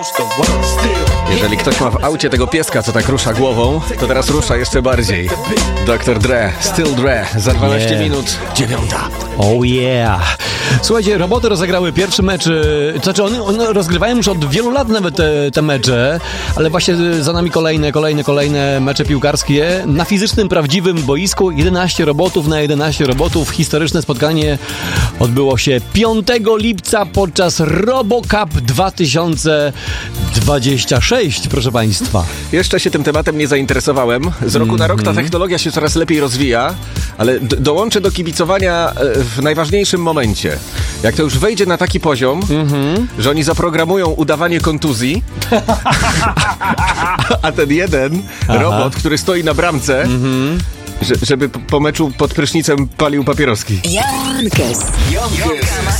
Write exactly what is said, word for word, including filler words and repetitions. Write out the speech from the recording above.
Jeżeli ktoś ma w aucie tego pieska, co tak rusza głową, to teraz rusza jeszcze bardziej. doktor Dre, Still Dre, za dwanaście Yeah. minut, dziewiąta. Oh yeah. Słuchajcie, roboty rozegrały pierwszy mecz, y, to znaczy one, one rozgrywają już od wielu lat nawet te, te mecze, ale właśnie za nami kolejne, kolejne, kolejne mecze piłkarskie na fizycznym, prawdziwym boisku. jedenaście robotów na jedenaście robotów. Historyczne spotkanie odbyło się piątego lipca podczas RoboCup dwa tysiące dwudziesty szósty, proszę Państwa. Jeszcze się tym tematem nie zainteresowałem. Z roku na rok ta technologia się coraz lepiej rozwija, ale d- dołączę do kibicowania e, w najważniejszym momencie. Jak to już wejdzie na taki poziom, że oni zaprogramują udawanie kontuzji, a ten jeden robot, który stoi na bramce, że, żeby po- po meczu pod prysznicem palił papieroski. Jankes.